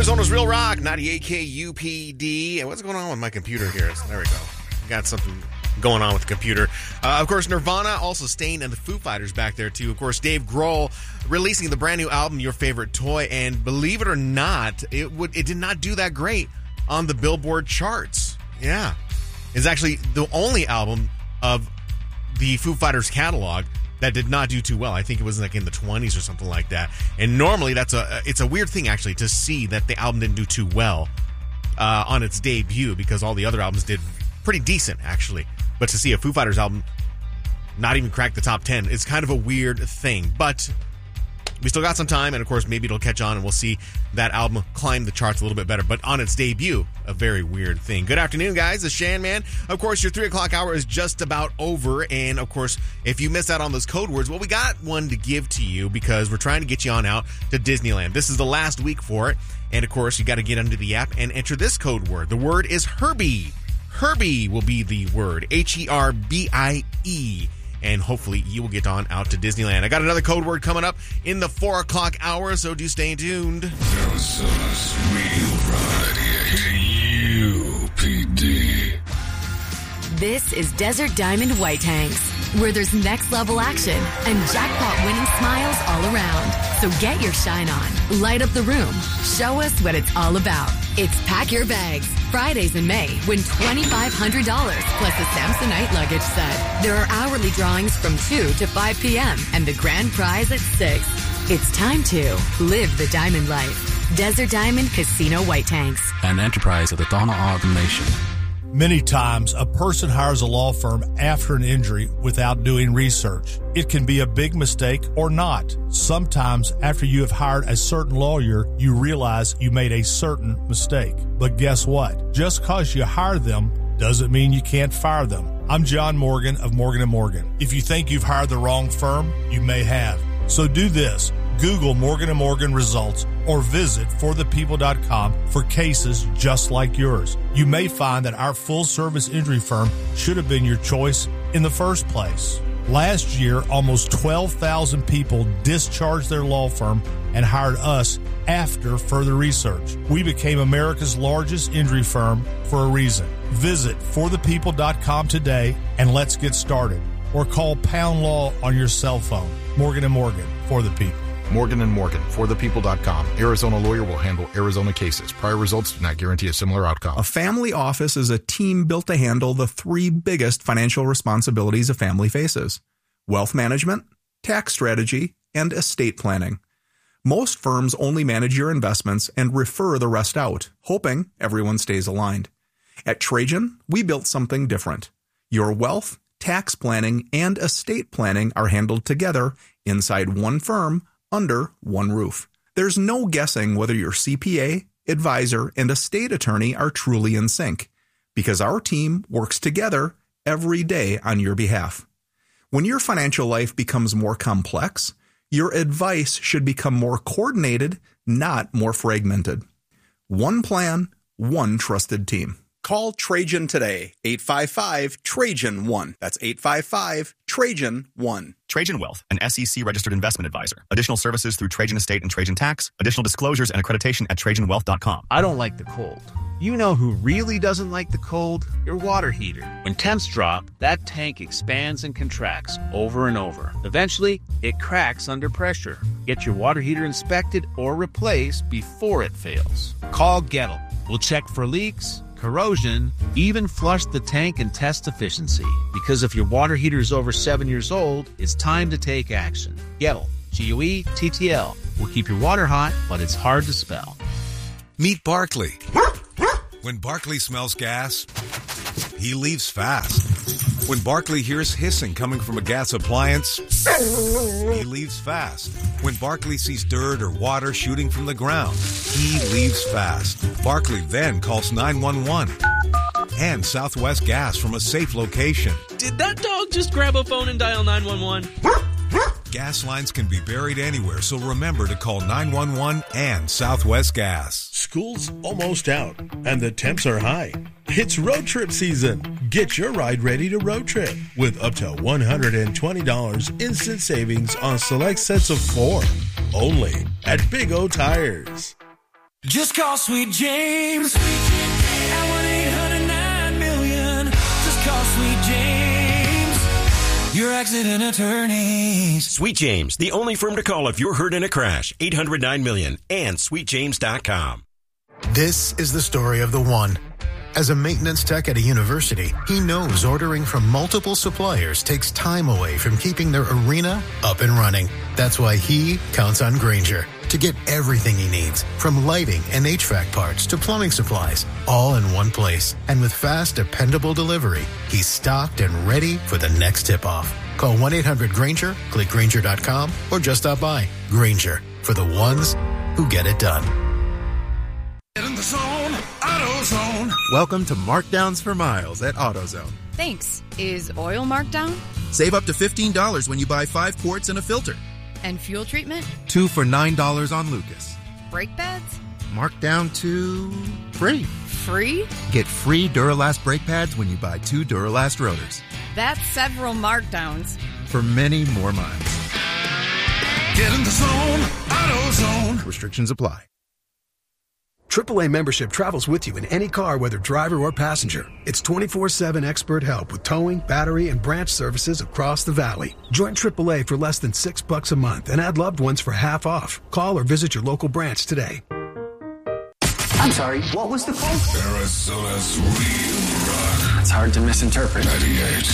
Arizona's Real Rock, 98 KUPD. And what's going on with my computer here? So there we go. Got something going on with the computer. Of course, Nirvana, also Staind, and the Foo Fighters back there, too. Of course, Dave Grohl releasing the brand new album, Your Favorite Toy. And believe it or not, it did not do that great on the Billboard charts. Yeah. It's actually the only album of the Foo Fighters catalog that did not do too well. I think it was like in the 20s or something like that. And normally it's a weird thing actually to see that the album didn't do too well on its debut, because all the other albums did pretty decent actually. But to see a Foo Fighters album not even crack the top 10 is kind of a weird thing. But we still got some time, and of course maybe it'll catch on and we'll see that album climb the charts a little bit better. But on its debut, a very weird thing. Good afternoon, guys. It's Shan Man. Of course, your 3 o'clock hour is just about over. And of course, if you missed out on those code words, well, we got one to give to you because we're trying to get you on out to Disneyland. This is the last week for it. And of course, you got to get under the app and enter this code word. The word is Herbie. Herbie will be the word. Herbie. And hopefully you will get on out to Disneyland. I got another code word coming up in the 4 o'clock hour, so do stay tuned. Arizona's Real Ride, UPD. This is Desert Diamond White Tanks, where there's next level action and jackpot winning smiles all around. So get your shine on, light up the room, show us what it's all about. It's Pack Your Bags. Fridays in May, win $2,500 plus a Samsonite luggage set. There are hourly drawings from 2 to 5 p.m. and the grand prize at 6. It's time to live the diamond life. Desert Diamond Casino White Tanks. An enterprise of the Donna Ogden Nation. Many times, a person hires a law firm after an injury without doing research. It can be a big mistake or not. Sometimes, after you have hired a certain lawyer, you realize you made a certain mistake. But guess what? Just because you hire them doesn't mean you can't fire them. I'm John Morgan of Morgan & Morgan. If you think you've hired the wrong firm, you may have. So do this. Google Morgan & Morgan results or visit forthepeople.com for cases just like yours. You may find that our full-service injury firm should have been your choice in the first place. Last year, almost 12,000 people discharged their law firm and hired us after further research. We became America's largest injury firm for a reason. Visit forthepeople.com today and let's get started. Or call Pound Law on your cell phone. Morgan & Morgan, for the people. Morgan & Morgan, forthepeople.com. Arizona lawyer will handle Arizona cases. Prior results do not guarantee a similar outcome. A family office is a team built to handle the 3 biggest financial responsibilities a family faces: wealth management, tax strategy, and estate planning. Most firms only manage your investments and refer the rest out, hoping everyone stays aligned. At Trajan, we built something different. Your wealth, tax planning, and estate planning are handled together inside one firm, under one roof. There's no guessing whether your CPA, advisor, and estate attorney are truly in sync, because our team works together every day on your behalf. When your financial life becomes more complex, your advice should become more coordinated, not more fragmented. One plan, one trusted team. Call Trajan today, 855-TRAJAN-1. That's 855-TRAJAN-1. Trajan Wealth, an SEC-registered investment advisor. Additional services through Trajan Estate and Trajan Tax. Additional disclosures and accreditation at TrajanWealth.com. I don't like the cold. You know who really doesn't like the cold? Your water heater. When temps drop, that tank expands and contracts over and over. Eventually, it cracks under pressure. Get your water heater inspected or replaced before it fails. Call Gettle. We'll check for leaks, corrosion, even flush the tank and test efficiency. Because if your water heater is over 7 years old, it's time to take action. Gettle, G-U-E-T-T-L, will keep your water hot, but it's hard to spell. Meet Barkley. When Barkley smells gas, he leaves fast. When Barkley hears hissing coming from a gas appliance, he leaves fast. When Barkley sees dirt or water shooting from the ground, he leaves fast. Barkley then calls 911 and Southwest Gas from a safe location. Did that dog just grab a phone and dial 911? Gas lines can be buried anywhere, so remember to call 911 and Southwest Gas. School's almost out, and the temps are high. It's road trip season. Get your ride ready to road trip with up to $120 instant savings on select sets of 4. Only at Big O Tires. Just call Sweet James at 1-800-9-million. Just call Sweet James, your accident attorneys. Sweet James, the only firm to call if you're hurt in a crash. 800-9-million and sweetjames.com. This is the story of the one. As a maintenance tech at a university, he knows ordering from multiple suppliers takes time away from keeping their arena up and running. That's why he counts on Grainger to get everything he needs, from lighting and HVAC parts to plumbing supplies, all in one place. And with fast, dependable delivery, he's stocked and ready for the next tip-off. Call 1-800-GRAINGER, click Grainger.com, or just stop by. Grainger, for the ones who get it done. Get in the zone, AutoZone. Welcome to Markdowns for Miles at AutoZone. Thanks. Is oil marked down? Save up to $15 when you buy 5 quarts and a filter. And fuel treatment? 2 for $9 on Lucas. Brake pads? Marked down to free. Free? Get free Duralast brake pads when you buy 2 Duralast rotors. That's several markdowns. For many more miles. Get in the zone, AutoZone. Restrictions apply. AAA membership travels with you in any car, whether driver or passenger. It's 24/7 expert help with towing, battery, and branch services across the valley. Join AAA for less than $6 a month and add loved ones for half off. Call or visit your local branch today. I'm sorry, what was the quote? Arizona's real rock. It's hard to misinterpret. 98